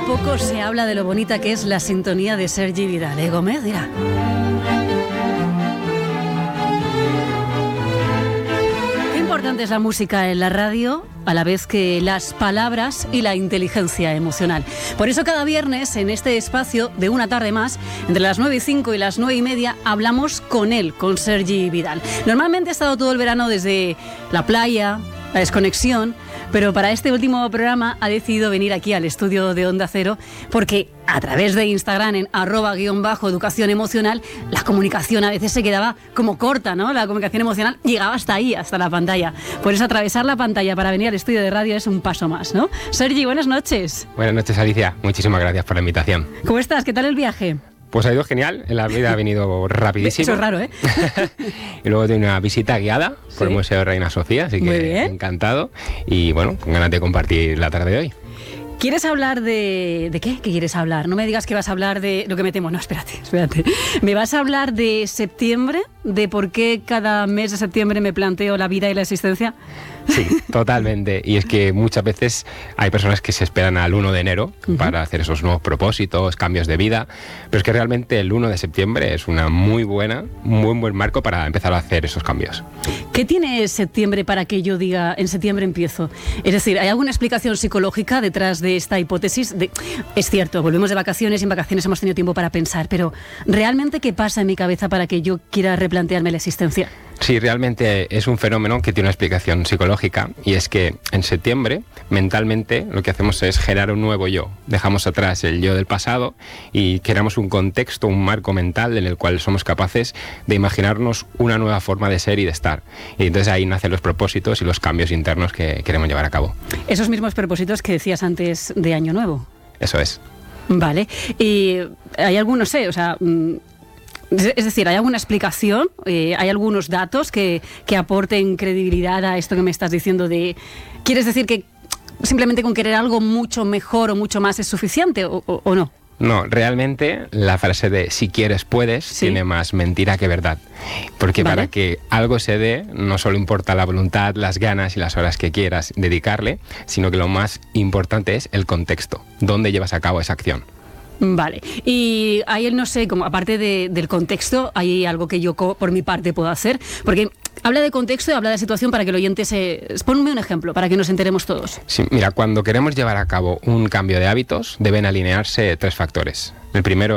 poco se habla de lo bonita que es la sintonía de Sergi Vidal, ¿eh, Gómez? Mira. Qué importante es la música en la radio, a la vez que las palabras y la inteligencia emocional. Por eso cada viernes en este espacio de Una Tarde Más, entre las 9:05 y las 9:30, hablamos con él, con Sergi Vidal. Normalmente ha estado todo el verano desde la playa, la desconexión, pero para este último programa ha decidido venir aquí al estudio de Onda Cero porque a través de Instagram en @_educación emocional la comunicación a veces se quedaba como corta, ¿no? La comunicación emocional llegaba hasta ahí, hasta la pantalla. Por eso atravesar la pantalla para venir al estudio de radio es un paso más, ¿no? Sergi, buenas noches. Buenas noches, Alicia. Muchísimas gracias por la invitación. ¿Cómo estás? ¿Qué tal el viaje? Pues ha ido genial, en la vida ha venido rapidísimo. Eso es raro, ¿eh? Y luego de una visita guiada por el Museo Reina Sofía, así que encantado. Y bueno, con ganas de compartir la tarde de hoy. ¿Quieres hablar de qué? ¿Qué quieres hablar? No me digas que vas a hablar de lo que me temo. No, espérate. ¿Me vas a hablar de septiembre? ¿De por qué cada mes de septiembre me planteo la vida y la existencia? Sí, totalmente. Y es que muchas veces hay personas que se esperan al 1 de enero para hacer esos nuevos propósitos, cambios de vida, pero es que realmente el 1 de septiembre es una muy buen marco para empezar a hacer esos cambios. ¿Qué tiene septiembre para que yo diga en septiembre empiezo? Es decir, ¿hay alguna explicación psicológica detrás de esta hipótesis? Es cierto, volvemos de vacaciones y en vacaciones hemos tenido tiempo para pensar, pero ¿realmente qué pasa en mi cabeza para que yo quiera replantearme la existencia? Sí, realmente es un fenómeno que tiene una explicación psicológica, y es que en septiembre mentalmente lo que hacemos es generar un nuevo yo. Dejamos atrás el yo del pasado y creamos un contexto, un marco mental en el cual somos capaces de imaginarnos una nueva forma de ser y de estar. Y entonces ahí nacen los propósitos y los cambios internos que queremos llevar a cabo. Esos mismos propósitos que decías antes de Año Nuevo. Eso es. Vale. Y hay algunos, es decir, ¿hay alguna explicación? ¿Hay algunos datos que aporten credibilidad a esto que me estás diciendo de... ¿Quieres decir que simplemente con querer algo mucho mejor o mucho más es suficiente o no? No, realmente la frase de si quieres puedes tiene más mentira que verdad. Porque para que algo se dé no solo importa la voluntad, las ganas y las horas que quieras dedicarle, sino que lo más importante es el contexto, dónde llevas a cabo esa acción. Vale, y ahí no sé, como aparte del contexto, ¿hay algo que yo por mi parte puedo hacer? Porque habla de contexto y habla de situación para que el oyente Ponme un ejemplo para que nos enteremos todos. Sí, mira, cuando queremos llevar a cabo un cambio de hábitos deben alinearse 3 factores. El primero